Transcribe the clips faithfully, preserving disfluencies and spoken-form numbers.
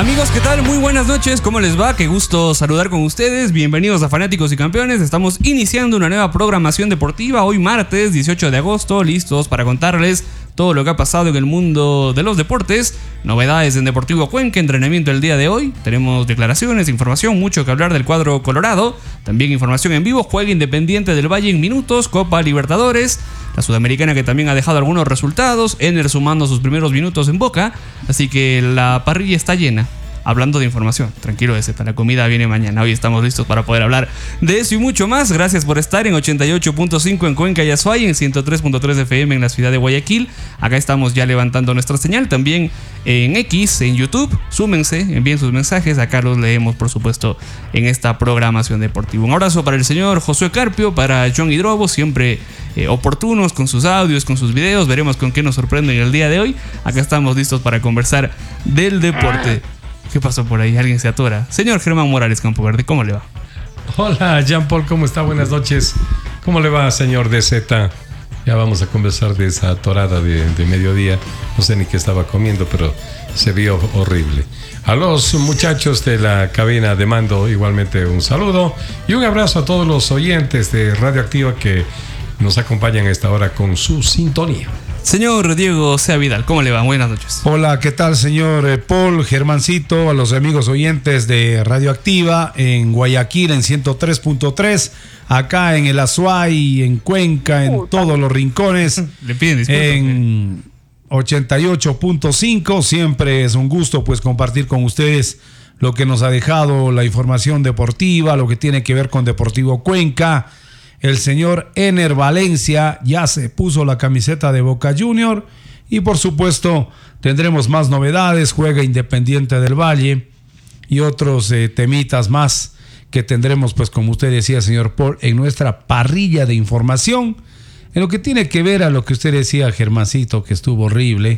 Amigos, ¿qué tal? Muy buenas noches, ¿cómo les va? Qué gusto saludar con ustedes. Bienvenidos a Fanáticos y Campeones. Estamos iniciando una nueva programación deportiva hoy martes dieciocho de agosto, listos para contarles todo lo que ha pasado en el mundo de los deportes, novedades en Deportivo Cuenca, entrenamiento el día de hoy, tenemos declaraciones, información, mucho que hablar del cuadro colorado, también información en vivo, juega Independiente del Valle en minutos, Copa Libertadores, la Sudamericana que también ha dejado algunos resultados, Ener sumando sus primeros minutos en Boca, así que la parrilla está llena. Hablando de información, tranquilo de Z, la comida viene mañana. Hoy estamos listos para poder hablar de eso y mucho más. Gracias por estar en ochenta y ocho punto cinco en Cuenca y Azuay, en ciento tres punto tres F M en la ciudad de Guayaquil. Acá estamos ya levantando nuestra señal, también en X, en YouTube. Súmense, envíen sus mensajes, acá los leemos por supuesto en esta programación deportiva. Un abrazo para el señor Josué Carpio, para John Hidrobo, siempre eh, oportunos con sus audios, con sus videos. Veremos con qué nos sorprenden el día de hoy. Acá estamos listos para conversar del deporte. ¿Qué pasó por ahí? Alguien se atora. Señor Germán Morales Campo Verde, ¿cómo le va? Hola, Jean Paul, ¿cómo está? Buenas noches. ¿Cómo le va, señor D Z? Ya vamos a conversar de esa atorada de, de mediodía. No sé ni qué estaba comiendo, pero se vio horrible. A los muchachos de la cabina de mando, igualmente un saludo y un abrazo a todos los oyentes de Radioactiva que nos acompañan a esta hora con su sintonía. Señor Diego Sea Vidal, ¿cómo le va? Buenas noches. Hola, ¿qué tal, señor Paul, Germancito, a los amigos oyentes de Radioactiva en Guayaquil en ciento tres punto tres, acá en el Azuay, en Cuenca, en todos los rincones. Le piden disculpas. En ochenta y ocho punto cinco, siempre es un gusto pues compartir con ustedes lo que nos ha dejado la información deportiva, lo que tiene que ver con Deportivo Cuenca. El señor Ener Valencia ya se puso la camiseta de Boca Junior y por supuesto tendremos más novedades, juega Independiente del Valle y otros eh, temitas más que tendremos, pues como usted decía, señor Paul, en nuestra parrilla de información, en lo que tiene que ver a lo que usted decía, Germancito, que estuvo horrible.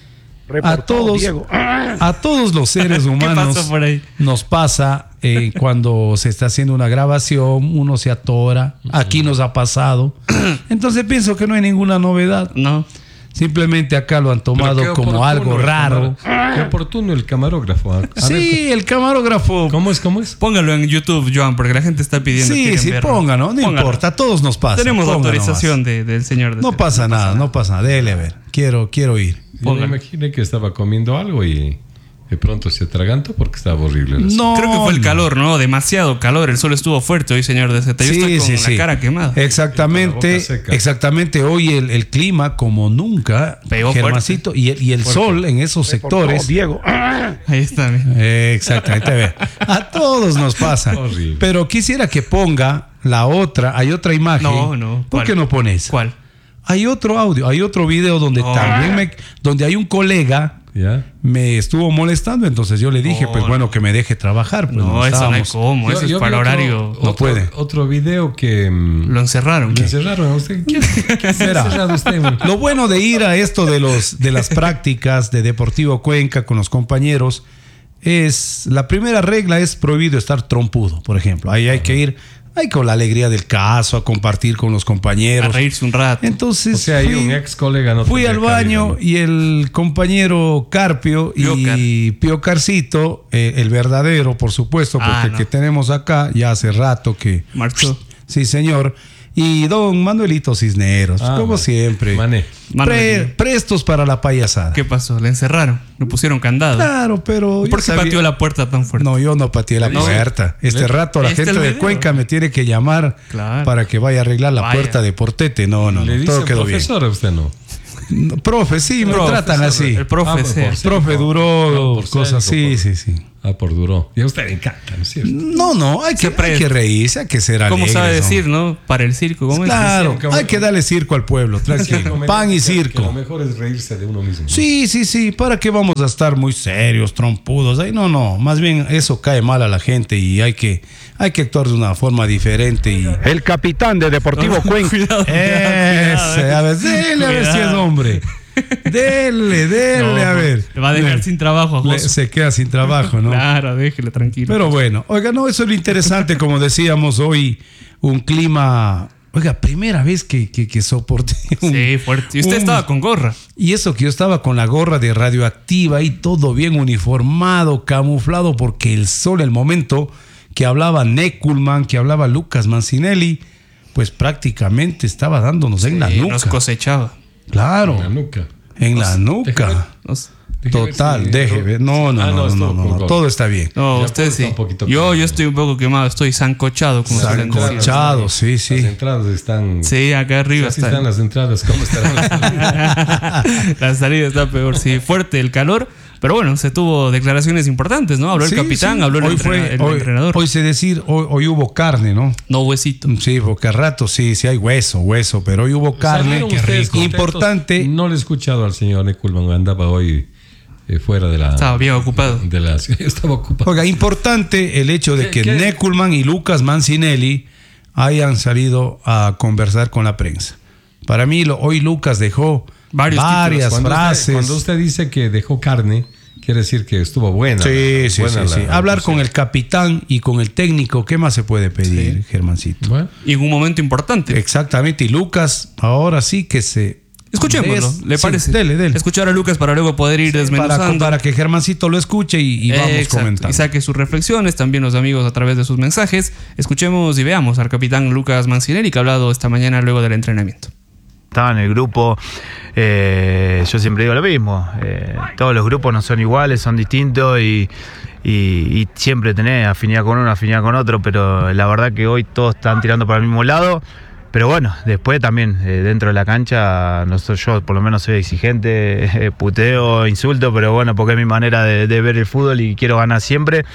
A todos, a todos los seres humanos nos pasa eh, cuando se está haciendo una grabación, uno se atora, aquí nos ha pasado, entonces pienso que no hay ninguna novedad. No. Simplemente acá lo han tomado como algo raro. Qué oportuno el camarógrafo. A sí, ver, el camarógrafo. ¿Cómo es? ¿Cómo es? Póngalo en YouTube, Joan, porque la gente está pidiendo. Sí, sí, verlo. póngalo, no Póngalo. importa, a todos nos pasa. Tenemos Póngalo autorización más. de, del señor. De no, pasa no pasa nada, no pasa nada. Dele a ver, quiero, quiero ir. Yo me imaginé que estaba comiendo algo y de pronto se atragantó porque estaba horrible. No, creo que fue el calor, ¿no? Demasiado calor. El sol estuvo fuerte hoy, señor D Z. Yo sí, estoy con sí, la sí. cara quemada. Exactamente, exactamente. Hoy el, el clima como nunca, pegó Germancito, y el, y el sol en esos sectores. Diego. Ahí está. Eh, exactamente. A ver, a todos nos pasa. Horrible. Pero quisiera que ponga la otra. Hay otra imagen. No, no. ¿Por ¿Cuál? qué no pones? ¿Cuál? Hay otro audio, hay otro video donde No. también me, donde hay un colega. ¿Ya? Me estuvo molestando, entonces yo le dije, No, pues no. bueno, que me deje trabajar. Pues, No, eso no hay estábamos- cómo. Yo- Eso yo es para vi horario. Otro, No otro- puede. Otro video que mm, Lo encerraron. lo encerraron a usted. ¿Qué, qué Será. ha encerrado usted? Lo bueno de ir a esto de los de las prácticas de Deportivo Cuenca con los compañeros es, la primera regla es prohibido estar trompudo, por ejemplo. Ahí hay que ir, hay con la alegría del caso, a compartir con los A compañeros. reírse un rato. Entonces O sea, ahí fui, un ex colega no fui tenía al baño cabida, ¿no? y el compañero Carpio y Pío Carcito, eh, el verdadero, por supuesto, porque Ah, el no. que tenemos acá ya hace rato que... Marchó. Sí, señor. Y don Manuelito Cisneros, Ah, como man. siempre. Mané. Pre- Manuel. prestos para la payasada. ¿Qué pasó? Le encerraron. Le pusieron candado. Claro, pero... yo ¿Por qué sabía- pateó la puerta tan fuerte? No, yo no pateé la No. puerta. Este ¿Le- rato la Este gente el de video. Cuenca me tiene que llamar Claro. para que vaya a arreglar la Vaya. puerta de Portete. No, no, Le no. dice Todo quedó bien. profesor a usted, ¿no? No, profe, sí, me Profe, tratan así. El profe Ah, por- sea. por ser- Profe por- duró, por ser, cosas así, por- sí, sí. Ah, por duró. Y a usted le encanta, ¿no es cierto? No, no, hay que, Se hay presta. que reírse, hay que ser ¿Cómo alegres. sabe hombre. decir, no? Para el circo. ¿Cómo es? Claro, Decían que- hay que darle circo al pueblo, tranquilo. Pan y Que lo circo. mejor es reírse de uno mismo. Sí, sí, sí. ¿Para qué vamos a estar muy serios, trompudos? Ay, no, no. Más bien eso cae mal a la gente y hay que, hay que actuar de una forma diferente. Y... El capitán de Deportivo Cuenca. Cuidado. Ese, a ver, dele a ver si es hombre. Dele, dele, a ver. Le va a dejar sin trabajo a Le- Josu. se queda sin trabajo, ¿no? Claro, déjele tranquilo. Pero bueno, oiga, no, eso es lo interesante, como decíamos hoy, un clima Oiga, primera vez que, que, que soporté un, Sí, fuerte. Y usted un- estaba con gorra. Y eso que yo estaba con la gorra de radioactiva y todo bien uniformado, camuflado, porque el sol, el momento que hablaba Neckulman, que hablaba Lucas Mancinelli, pues prácticamente estaba dándonos en la Sí, nuca. nos cosechaba. Claro, En la nuca. en la Déjame- nuca. Nos- déjame ver Total, si- deje ver. No, no, Ah, no, no, estuvo no, con no, gorra. todo está bien. No, Ya usted está sí. un poquito Yo, quemado. yo estoy un poco quemado, estoy zancochado, como suelen decir. Sancochado, sí, Las sí. entradas están. Sí, acá arriba Así está. están las entradas. ¿Cómo estarán las salidas? La salida está peor, sí, fuerte el calor. Pero bueno, se tuvo declaraciones importantes, ¿no? Habló Sí, el capitán, sí. habló el, Hoy entrena- fue- el hoy- entrenador. Hoy se decir, hoy, hoy hubo carne, ¿no? No huesito. Sí, porque a rato sí, sí hay hueso, hueso, pero hoy hubo carne. ¿Salieron ustedes contentos? Importante. No le he escuchado al señor Neckulman, andaba hoy eh, fuera de la. Estaba bien ocupado. De la estaba ocupado. Oiga, importante el hecho de ¿Qué- que qué? Neckulman y Lucas Mancinelli hayan salido a conversar con la prensa. Para mí, lo, hoy Lucas dejó Varios varias Cuando usted- frases. cuando usted dice que dejó carne, quiere decir que estuvo buena. Sí, sí, buena sí, la- sí. la Hablar con discusión. el capitán y con el técnico, ¿qué más se puede pedir, Germancito? Bueno, Y en un momento importante. Exactamente. Y Lucas, ahora sí que se. Escuchémoslo, Es- ¿le sí, parece? dele, dele. Escuchar a Lucas para luego poder ir Para, desmenuzando. para que Germancito lo escuche y, y vamos Exacto, comentando. y saque sus reflexiones, también los amigos a través de sus mensajes. Escuchemos y veamos al capitán Lucas Mancinelli, que ha hablado esta mañana luego del entrenamiento. Estaba en el grupo, eh, yo siempre digo lo mismo, eh, todos los grupos no son iguales, son distintos y, y, y siempre tenés afinidad con uno, afinidad con otro, pero la verdad que hoy todos están tirando para el mismo lado. Pero bueno, después también eh, dentro de la cancha, nosotros, yo por lo menos soy exigente, eh, puteo, insulto, pero bueno, porque es mi manera de, de ver el fútbol y quiero ganar siempre.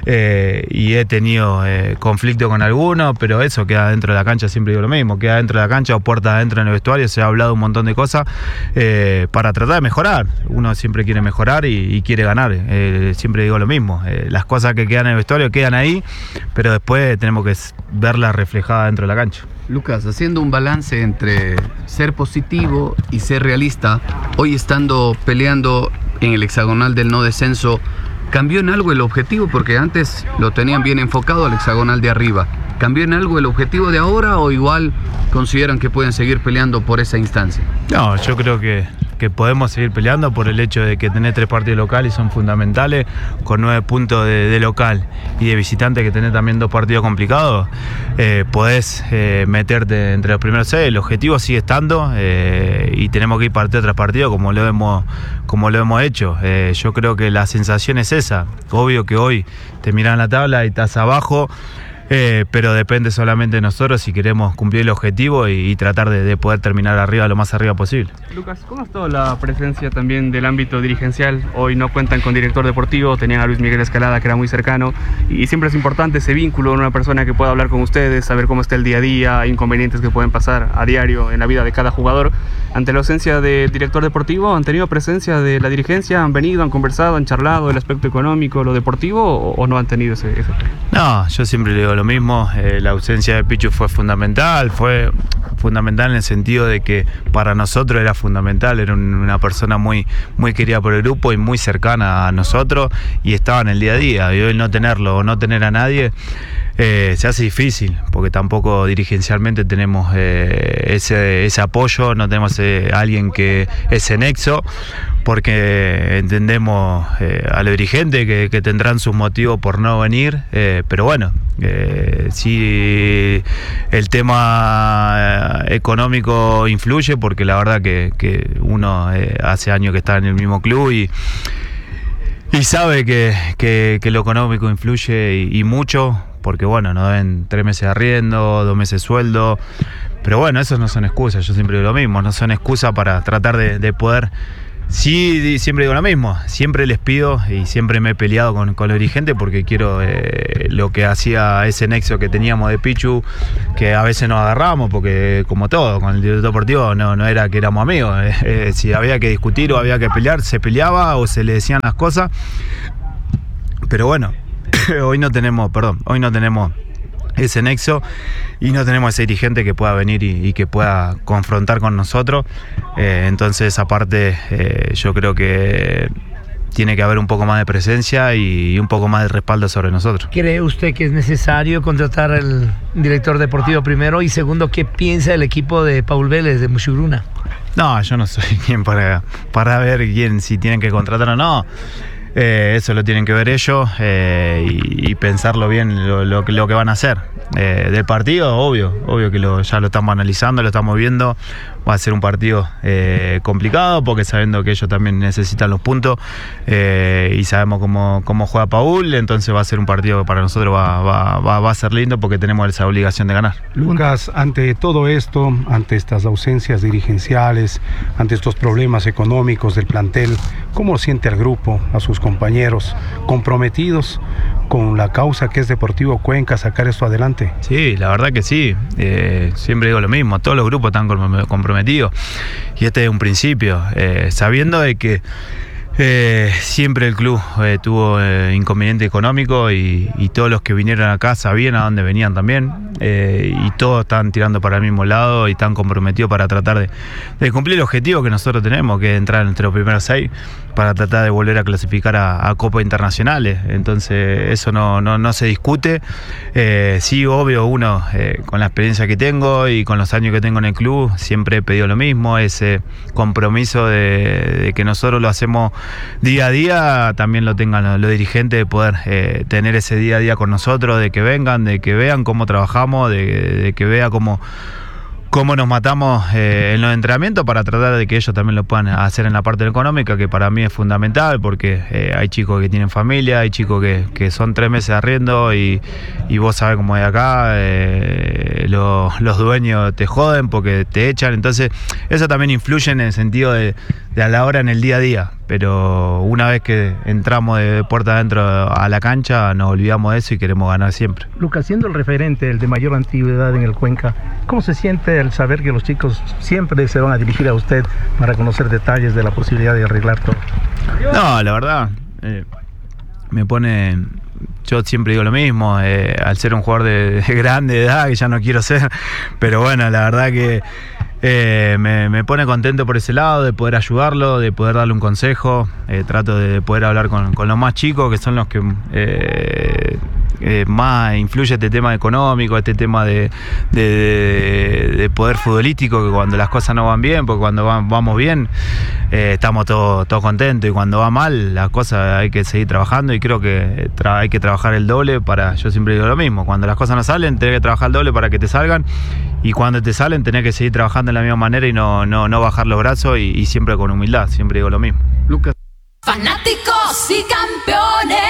Eh, y he tenido eh, conflicto con algunos, pero eso queda dentro de la cancha, siempre digo lo mismo, queda dentro de la cancha o puertas adentro en el vestuario, se ha hablado un montón de cosas eh, para tratar de mejorar. Uno siempre quiere mejorar y, y quiere ganar, eh, siempre digo lo mismo, eh, las cosas que quedan en el vestuario quedan ahí, pero después tenemos que verlas reflejadas dentro de la cancha. Lucas, haciendo un balance entre ser positivo y ser realista, hoy estando peleando en el hexagonal del no descenso, ¿cambió en algo el objetivo? Porque antes lo tenían bien enfocado al hexagonal de arriba. ¿Cambió en algo el objetivo de ahora o igual consideran que pueden seguir peleando por esa instancia? No, yo creo que, que podemos seguir peleando por el hecho de que tenés tres partidos locales y son fundamentales, con nueve puntos de, de local y de visitante, que tenés también dos partidos complicados, eh, podés eh, meterte entre los primeros seis. El objetivo sigue estando eh, y tenemos que ir partido tras partido como lo hemos, como lo hemos hecho. Eh, yo creo que la sensación es esa. Obvio que hoy te miran la tabla y estás abajo. Eh, pero depende solamente de nosotros si queremos cumplir el objetivo y, y tratar de, de poder terminar arriba lo más arriba posible. Lucas, ¿cómo ha estado la presencia también del ámbito dirigencial? Hoy no cuentan con director deportivo, tenían a Luis Miguel Escalada, que era muy cercano, y siempre es importante ese vínculo, una persona que pueda hablar con ustedes, saber cómo está el día a día, inconvenientes que pueden pasar a diario en la vida de cada jugador. Ante la ausencia de director deportivo, ¿han tenido presencia de la dirigencia? ¿Han venido, han conversado, han charlado el aspecto económico, lo deportivo, o, o no han tenido ese, ese? No, yo siempre le digo lo mismo, eh, la ausencia de Pichu fue fundamental, fue fundamental en el sentido de que para nosotros era fundamental, era un, una persona muy, muy querida por el grupo y muy cercana a nosotros y estaba en el día a día, y hoy no tenerlo o no tener a nadie eh, se hace difícil, porque tampoco dirigencialmente tenemos eh, ese, ese apoyo, no tenemos eh, alguien que ese nexo, porque entendemos eh, a los dirigentes que, que tendrán sus motivos por no venir, eh, pero bueno, eh, sí el tema económico influye, porque la verdad que, que uno eh, hace años que está en el mismo club y Y sabe que, que, que lo económico influye y, y mucho, porque bueno, nos deben tres meses de arriendo, dos meses de sueldo, pero bueno, esos no son excusas, yo siempre digo lo mismo, no son excusas para tratar de, de poder. Sí, siempre digo lo mismo, siempre les pido y siempre me he peleado con, con los dirigentes porque quiero eh, lo que hacía ese nexo que teníamos de Pichu, que a veces nos agarramos, porque como todo, con el director deportivo no, no era que éramos amigos, eh, eh, si había que discutir o había que pelear, se peleaba o se le decían las cosas, pero bueno, hoy no tenemos, perdón, hoy no tenemos ese nexo y no tenemos ese dirigente que pueda venir y, y que pueda confrontar con nosotros, eh, entonces aparte eh, yo creo que tiene que haber un poco más de presencia y, y un poco más de respaldo sobre nosotros. ¿Cree usted que es necesario contratar al director deportivo primero? Y segundo, ¿qué piensa el equipo de Paul Vélez de Musuruna? No, yo no soy quien para, para ver quién, si tienen que contratar o no. Eh, eso lo tienen que ver ellos eh, y, y pensarlo bien lo, lo, lo que van a hacer. Eh, del partido, obvio, obvio que lo, ya lo estamos analizando, lo estamos viendo. Va a ser un partido eh, complicado porque sabiendo que ellos también necesitan los puntos eh, y sabemos cómo, cómo juega Paul, entonces va a ser un partido que para nosotros va, va, va, va a ser lindo porque tenemos esa obligación de ganar. Lucas, ante todo esto, ante estas ausencias dirigenciales, ante estos problemas económicos del plantel, ¿cómo siente al grupo, a sus compañeros comprometidos con la causa que es Deportivo Cuenca, sacar esto adelante? Sí, la verdad que sí. Eh, siempre digo lo mismo, todos los grupos están comprometidos y este es un principio, eh, sabiendo de que Eh, siempre el club eh, tuvo eh, inconveniente económico y, y todos los que vinieron acá sabían a dónde venían también eh, y todos están tirando para el mismo lado y están comprometidos para tratar de, de cumplir el objetivo que nosotros tenemos, que es entrar entre los primeros seis para tratar de volver a clasificar a, a Copas Internacionales. Entonces eso no, no, no se discute. Eh, sí, obvio, uno eh, con la experiencia que tengo y con los años que tengo en el club siempre he pedido lo mismo, ese compromiso de, de que nosotros lo hacemos día a día, también lo tengan los, los dirigentes, de poder eh, tener ese día a día con nosotros, de que vengan, de que vean cómo trabajamos, de, de que vea cómo, cómo nos matamos eh, en los entrenamientos para tratar de que ellos también lo puedan hacer en la parte económica, que para mí es fundamental porque eh, hay chicos que tienen familia, hay chicos que, que son tres meses de arriendo y, y vos sabés cómo es acá, eh, lo, los dueños te joden porque te echan, entonces eso también influye en el sentido de, de a la hora en el día a día, pero una vez que entramos de puerta adentro a la cancha nos olvidamos de eso y queremos ganar siempre. Lucas, siendo el referente, el de mayor antigüedad en el Cuenca, ¿cómo se siente al saber que los chicos siempre se van a dirigir a usted para conocer detalles de la posibilidad de arreglar todo? No, la verdad, eh, me pone... Yo siempre digo lo mismo, eh, al ser un jugador de, de grande edad, que ya no quiero ser, pero bueno, la verdad que eh, me, me pone contento por ese lado, de poder ayudarlo, de poder darle un consejo, eh, trato de poder hablar con, con los más chicos, que son los que eh, eh, más influye este tema económico, este tema de, de, de, de poder futbolístico, que cuando las cosas no van bien, porque cuando van, vamos bien, eh, estamos todos todo contentos, y cuando va mal, las cosas hay que seguir trabajando, y creo que tra- hay que trabajar el doble para, yo siempre digo lo mismo, cuando las cosas no salen, tenés que trabajar el doble para que te salgan, y cuando te salen tenés que seguir trabajando de la misma manera y no, no, no bajar los brazos y, y siempre con humildad, siempre digo lo mismo. Lucas. Fanáticos y campeones.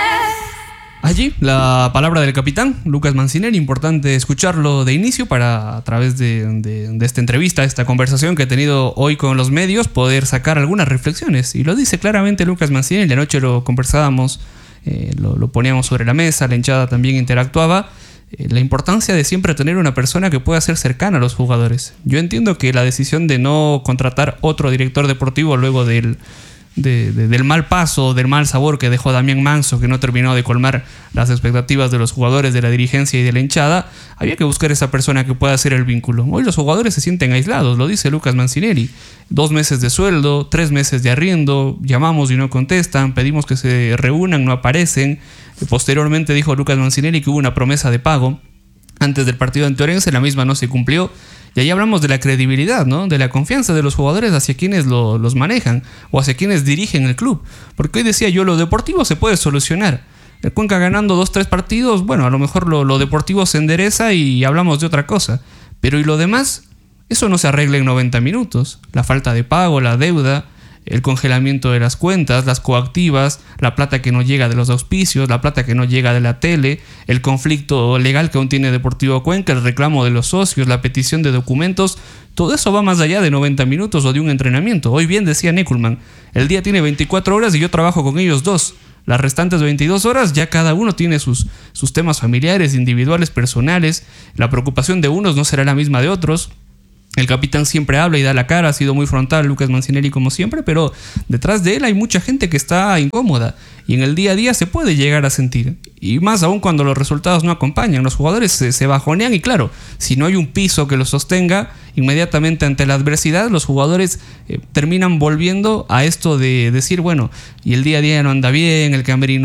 Allí la palabra del capitán Lucas Mancinelli, importante escucharlo de inicio para, a través de, de, de esta entrevista, esta conversación que he tenido hoy con los medios, poder sacar algunas reflexiones, y lo dice claramente Lucas Mancinelli. Anoche lo conversábamos, eh, lo, lo poníamos sobre la mesa, la hinchada también interactuaba. La importancia de siempre tener una persona que pueda ser cercana a los jugadores. Yo entiendo que la decisión de no contratar otro director deportivo luego del, de, de, del mal paso, del mal sabor que dejó Damián Manso, que no terminó de colmar las expectativas de los jugadores, de la dirigencia y de la hinchada, había que buscar esa persona que pueda hacer el vínculo. Hoy los jugadores se sienten aislados, lo dice Lucas Mancinelli. Dos meses de sueldo, tres meses de arriendo, llamamos y no contestan, pedimos que se reúnan, no aparecen. Posteriormente dijo Lucas Mancinelli que hubo una promesa de pago antes del partido ante Orense, la misma no se cumplió. Y ahí hablamos de la credibilidad, ¿no? De la confianza de los jugadores hacia quienes lo, los manejan o hacia quienes dirigen el club. Porque hoy decía yo, lo deportivo se puede solucionar. El Cuenca ganando dos, tres partidos, bueno, a lo mejor lo, lo deportivo se endereza y hablamos de otra cosa. Pero ¿y lo demás? Eso no se arregla en noventa minutos. La falta de pago, la deuda, el congelamiento de las cuentas, las coactivas, la plata que no llega de los auspicios, la plata que no llega de la tele, el conflicto legal que aún tiene Deportivo Cuenca, el reclamo de los socios, la petición de documentos, todo eso va más allá de noventa minutos o de un entrenamiento. Hoy bien decía Neckelman, el día tiene veinticuatro horas y yo trabajo con ellos dos. Las restantes veintidós horas ya cada uno tiene sus, sus temas familiares, individuales, personales. La preocupación de unos no será la misma de otros. El capitán siempre habla y da la cara, ha sido muy frontal Lucas Mancinelli como siempre, pero detrás de él hay mucha gente que está incómoda y en el día a día se puede llegar a sentir. Y más aún cuando los resultados no acompañan, los jugadores se, se bajonean y claro, si no hay un piso que los sostenga, inmediatamente ante la adversidad los jugadores eh, terminan volviendo a esto de decir, bueno, y el día a día no anda bien, el camerino